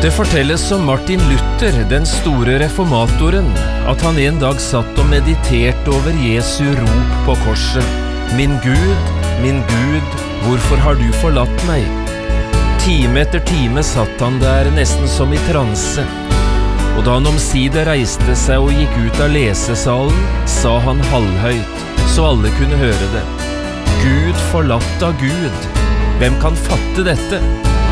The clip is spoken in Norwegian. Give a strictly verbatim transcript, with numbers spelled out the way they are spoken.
Det fortelles om Martin Luther, den store reformatoren, at han en dag satt og mediterte over Jesu rop på korset. Min Gud, min Gud, hvorfor har du forlatt meg? Time etter time satt han der nesten som i transe. Og da han omsider reiste seg og gikk ut av lesesalen, sa han halvhøyt, så alle kunne høre det. Gud forlatt av Gud. Hvem kan fatte dette?